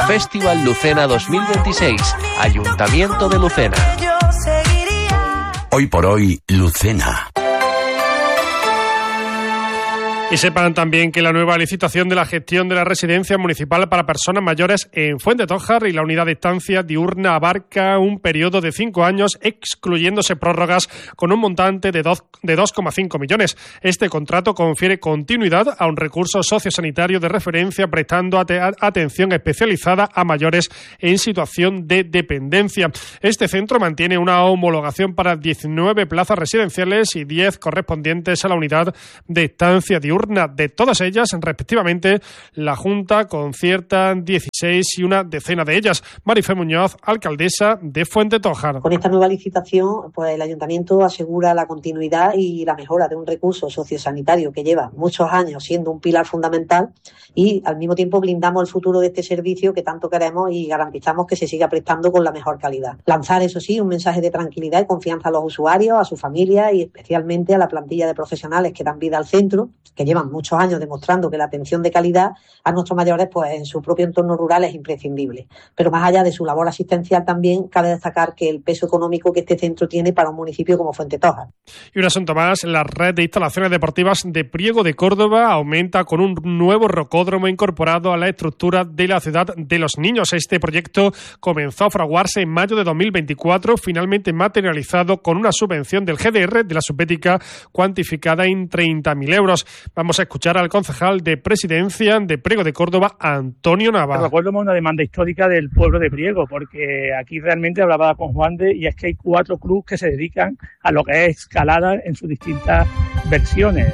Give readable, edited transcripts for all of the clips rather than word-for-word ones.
Festival Lucena 2026, Ayuntamiento de Lucena. Hoy por hoy, Lucena. Y sepan también que la nueva licitación de la gestión de la residencia municipal para personas mayores en Fuentetójar y la unidad de estancia diurna abarca un periodo de 5 años, excluyéndose prórrogas, con un montante de 2,5 millones. Este contrato confiere continuidad a un recurso sociosanitario de referencia, prestando atención especializada a mayores en situación de dependencia. Este centro mantiene una homologación para 19 plazas residenciales y 10 correspondientes a la unidad de estancia diurna. De todas ellas, respectivamente, la Junta concierta 16 y una decena de ellas. Marifé Muñoz, alcaldesa de Fuentetójar. Con esta nueva licitación, pues el Ayuntamiento asegura la continuidad y la mejora de un recurso sociosanitario que lleva muchos años siendo un pilar fundamental, y al mismo tiempo blindamos el futuro de este servicio que tanto queremos y garantizamos que se siga prestando con la mejor calidad. Lanzar, eso sí, un mensaje de tranquilidad y confianza a los usuarios, a sus familias y especialmente a la plantilla de profesionales que dan vida al centro, que llevan muchos años demostrando que la atención de calidad a nuestros mayores pues en su propio entorno rural es imprescindible. Pero más allá de su labor asistencial, también cabe destacar que el peso económico que este centro tiene para un municipio como Fuentetójar. Y un asunto más, la red de instalaciones deportivas de Priego de Córdoba aumenta con un nuevo rocódromo incorporado a la estructura de la ciudad de los niños. Este proyecto comenzó a fraguarse en mayo de 2024, finalmente materializado con una subvención del GDR de la Subbética cuantificada en 30.000 euros. Vamos a escuchar al concejal de Presidencia de Priego de Córdoba, Antonio Nava. Recuerdo una demanda histórica del pueblo de Priego, porque aquí realmente hablaba con Juan de, y es que hay 4 clubes que se dedican a lo que es escalada en sus distintas versiones,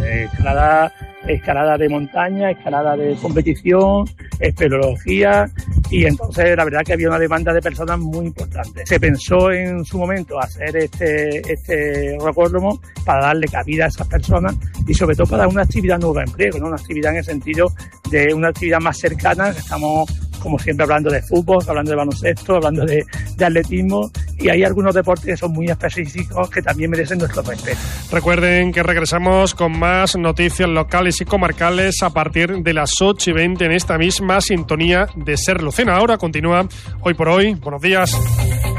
escalada de montaña, escalada de competición, espeleología, y entonces la verdad que había una demanda de personas muy importante. Se pensó en su momento hacer este rocódromo para darle cabida a esas personas y sobre todo para dar una actividad nueva en Priego, ¿no? Una actividad en el sentido de una actividad más cercana. Estamos, como siempre, hablando de fútbol, hablando de baloncesto, hablando de atletismo, y hay algunos deportes que son muy específicos que también merecen nuestro respeto. Recuerden que regresamos con más noticias locales y comarcales a partir de las 8:20 en esta misma sintonía de Ser Lucena. Ahora continúa Hoy por Hoy. Buenos días.